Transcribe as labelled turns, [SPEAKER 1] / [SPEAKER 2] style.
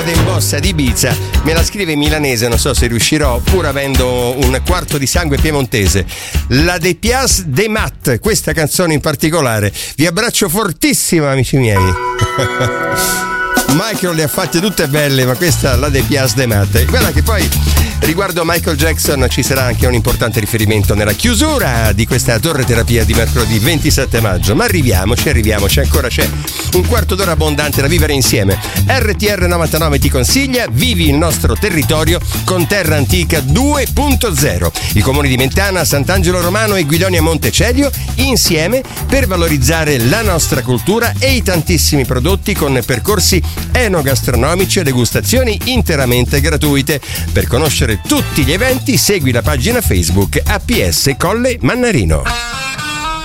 [SPEAKER 1] in bossa di Ibiza, me la scrive in milanese, non so se riuscirò, pur avendo un quarto di sangue piemontese. La De Piaz de Mat, questa canzone in particolare. Vi abbraccio fortissimo, amici miei. Michael le ha fatte tutte belle, ma questa la De Piaz de Mat. Guarda che poi riguardo Michael Jackson ci sarà anche un importante riferimento nella chiusura di questa torre terapia di mercoledì 27 maggio. Ma arriviamoci, ancora c'è un quarto d'ora abbondante da vivere insieme. RTR 99 ti consiglia: vivi il nostro territorio con Terra Antica 2.0. I comuni di Mentana, Sant'Angelo Romano e Guidonia Montecelio insieme per valorizzare la nostra cultura e i tantissimi prodotti con percorsi enogastronomici e degustazioni interamente gratuite. Per conoscere tutti gli eventi segui la pagina Facebook APS Colle Mannarino.